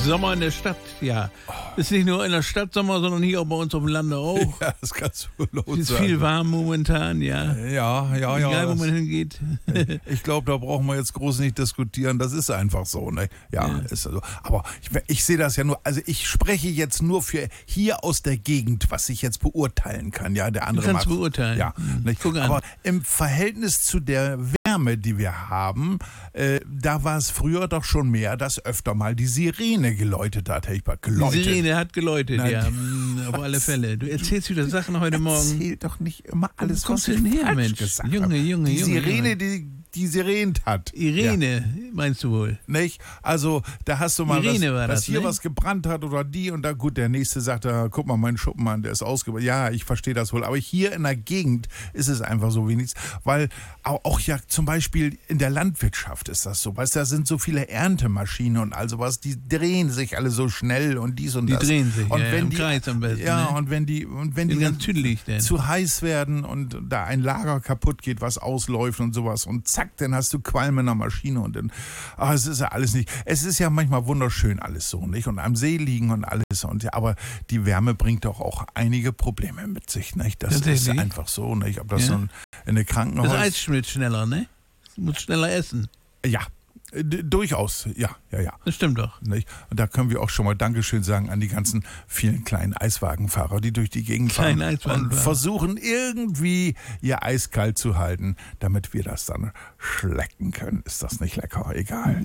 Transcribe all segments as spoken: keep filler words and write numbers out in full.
Sommer in der Stadt, ja. Ist nicht nur in der Stadt Sommer, sondern hier auch bei uns auf dem Lande auch. Ja, das kannst du laut sagen. Es ist viel warm momentan, ja. Ja, ja, ja. Egal, wo das, man hingeht. Ich glaube, da brauchen wir jetzt groß nicht diskutieren. Das ist einfach so, ne? Ja, Ja. ist also. Aber ich, ich sehe das ja nur, also ich spreche jetzt nur für hier aus der Gegend, was ich jetzt beurteilen kann. Ja, der andere Du kannst macht- beurteilen. Ja, Mhm. nicht? Guck an. Aber im Verhältnis zu der Wärme, die wir haben, äh, da war es früher doch schon mehr, dass öfter mal die Sirene geläutet hat. Hätte ich mal Die geläutet. Sirene hat geläutet, Nein, ja. die- mm, Auf alle Fälle. Du erzählst wieder Sachen heute Morgen. Erzähl doch nicht immer alles, Wo kommst was du ich denn her, falsch Mensch? gesagt Junge, habe. Junge, die Junge, Sirene, Junge. die die sirent hat. Irene, meinst du wohl? Nicht? Also, da hast du mal, Irene dass, war dass das, hier ne? was gebrannt hat oder die und da, gut, der nächste sagt, ah, guck mal, mein Schuppen an, der ist ausgebrannt. Ja, ich verstehe das wohl. Aber hier in der Gegend ist es einfach so wenig, weil auch, auch ja zum Beispiel in der Landwirtschaft ist das so. Weißt du, da sind so viele Erntemaschinen und all sowas, die drehen sich alle so schnell und dies und Die das. drehen sich, und ja, wenn im die, Kreis am besten, Ja, ne? und wenn die, und wenn die Bin ganz tüdelig denn. zu heiß werden und da ein Lager kaputt geht, was ausläuft und sowas und zack, dann hast du Qualm in der Maschine und dann, ach, es ist ja alles nicht, es ist ja manchmal wunderschön alles so, nicht? Und am See liegen und alles und ja, aber die Wärme bringt doch auch einige Probleme mit sich, nicht? Das ist Tatsächlich? einfach so, nicht? Ob das Ja. so ein, in der Das Krankenhaus... Eis schmilzt schneller, ne? Du musst schneller essen. Ja, d- durchaus, ja, ja, ja. Das stimmt doch. Nicht? Und da können wir auch schon mal Dankeschön sagen an die ganzen vielen kleinen Eiswagenfahrer, die durch die Gegend Kleinen fahren und Eiswagenfahrer. versuchen irgendwie ihr Eis kalt zu halten, damit wir das dann schlecken können. Ist das nicht lecker? Egal.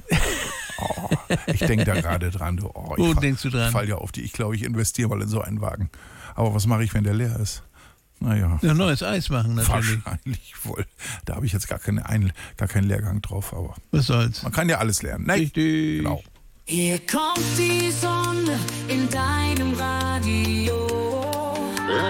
Oh, ich denke da gerade dran. Du, oh, Wo ich denkst du dran? fall ja auf die. Ich glaube, ich investiere mal in so einen Wagen. Aber was mache ich, wenn der leer ist? Naja. Ja, neues Eis machen natürlich. Wahrscheinlich wohl. Da habe ich jetzt gar, keine Ein gar keinen Lehrgang drauf, aber Was soll's? man kann ja alles lernen. Ne? Richtig. Genau. Hier kommt die Sonne,